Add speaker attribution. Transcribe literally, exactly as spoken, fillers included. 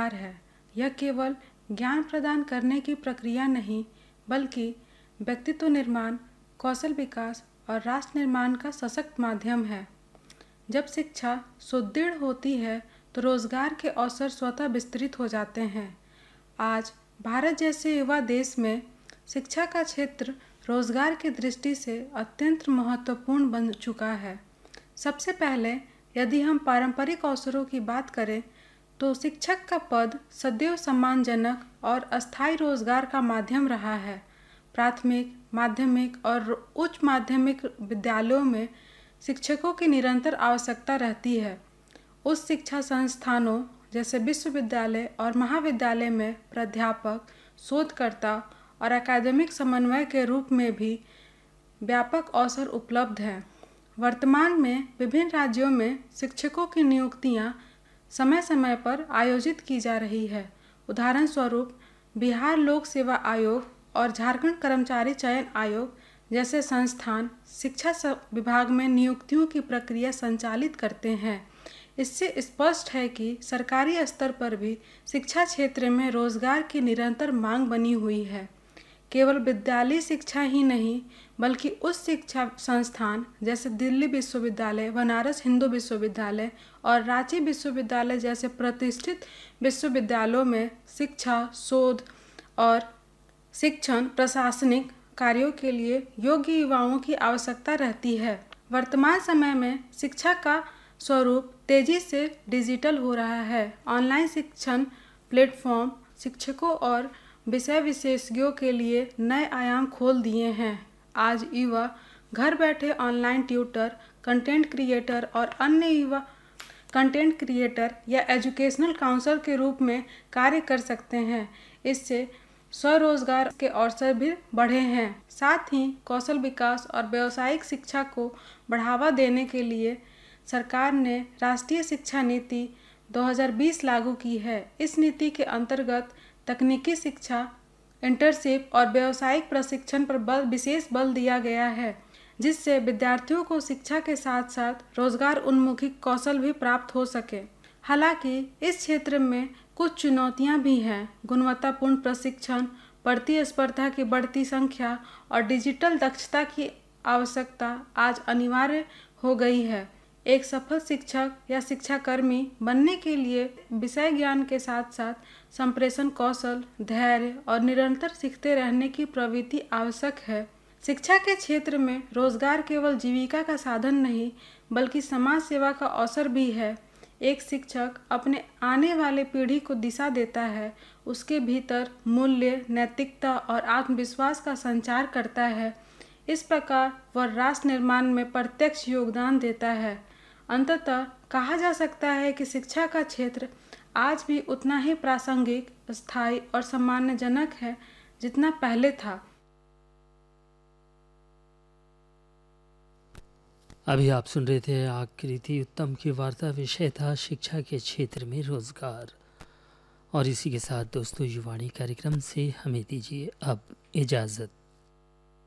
Speaker 1: रोजगार है। यह केवल ज्ञान प्रदान करने की प्रक्रिया नहीं, बल्कि व्यक्तित्व निर्माण, कौशल विकास और राष्ट्र निर्माण का सशक्त माध्यम है। जब शिक्षा सुदृढ़ होती है तो रोजगार के अवसर स्वतः विस्तृत हो जाते हैं। आज भारत जैसे युवा देश में शिक्षा का क्षेत्र रोजगार की दृष्टि से अत्यंत महत्वपूर्ण बन चुका है। सबसे पहले यदि हम पारंपरिक अवसरों की बात करें तो शिक्षक का पद सदैव सम्मानजनक और अस्थायी रोजगार का माध्यम रहा है। प्राथमिक, माध्यमिक और उच्च माध्यमिक विद्यालयों में शिक्षकों की निरंतर आवश्यकता रहती है। उच्च शिक्षा संस्थानों जैसे विश्वविद्यालय और महाविद्यालय में प्राध्यापक, शोधकर्ता और अकादमिक समन्वय के रूप में भी व्यापक अवसर उपलब्ध हैं। वर्तमान में विभिन्न राज्यों में शिक्षकों की नियुक्तियां समय समय पर आयोजित की जा रही है। उदाहरण स्वरूप बिहार लोक सेवा आयोग और झारखंड कर्मचारी चयन आयोग जैसे संस्थान शिक्षा विभाग में नियुक्तियों की प्रक्रिया संचालित करते हैं। इससे स्पष्ट है कि सरकारी स्तर पर भी शिक्षा क्षेत्र में रोजगार की निरंतर मांग बनी हुई है। केवल विद्यालयी शिक्षा ही नहीं, बल्कि उच्च शिक्षा संस्थान जैसे दिल्ली विश्वविद्यालय, बनारस हिंदू विश्वविद्यालय और रांची विश्वविद्यालय जैसे प्रतिष्ठित विश्वविद्यालयों में शिक्षा, शोध और शिक्षण प्रशासनिक कार्यों के लिए योग्य युवाओं की आवश्यकता रहती है। वर्तमान समय में शिक्षा का स्वरूप तेजी से डिजिटल हो रहा है। ऑनलाइन शिक्षण प्लेटफॉर्म शिक्षकों और विषय विशेषज्ञों के लिए नए आयाम खोल दिए हैं। आज युवा घर बैठे ऑनलाइन ट्यूटर, कंटेंट क्रिएटर और अन्य युवा कंटेंट क्रिएटर या एजुकेशनल काउंसलर के रूप में कार्य कर सकते हैं। इससे स्वरोजगार के अवसर भी बढ़े हैं। साथ ही कौशल विकास और व्यावसायिक शिक्षा को बढ़ावा देने के लिए सरकार ने राष्ट्रीय शिक्षा नीति दो हज़ार बीस लागू की है। इस नीति के अंतर्गत तकनीकी शिक्षा, इंटर्नशिप और व्यावसायिक प्रशिक्षण पर बल विशेष बल दिया गया है, जिससे विद्यार्थियों को शिक्षा के साथ साथ रोजगार उन्मुखी कौशल भी प्राप्त हो सके। हालांकि इस क्षेत्र में कुछ चुनौतियां भी हैं। गुणवत्तापूर्ण प्रशिक्षण, प्रतिस्पर्धा की बढ़ती संख्या और डिजिटल दक्षता की आवश्यकता आज अनिवार्य हो गई है। एक सफल शिक्षक या शिक्षाकर्मी बनने के लिए विषय ज्ञान के साथ साथ संप्रेषण कौशल, धैर्य और निरंतर सीखते रहने की प्रवृत्ति आवश्यक है। शिक्षा के क्षेत्र में रोजगार केवल जीविका का साधन नहीं, बल्कि समाज सेवा का अवसर भी है। एक शिक्षक अपने आने वाले पीढ़ी को दिशा देता है, उसके भीतर मूल्य, नैतिकता और आत्मविश्वास का संचार करता है। इस प्रकार वह राष्ट्र निर्माण में प्रत्यक्ष योगदान देता है। अंततः कहा जा सकता है कि शिक्षा का क्षेत्र आज भी उतना ही प्रासंगिक, स्थायी और सम्मानजनक है जितना पहले था।
Speaker 2: अभी आप सुन रहे थे आकृति उत्तम की वार्ता। विषय था शिक्षा के क्षेत्र में रोजगार। और इसी के साथ दोस्तों, युवाणी कार्यक्रम से हमें दीजिए अब इजाज़त।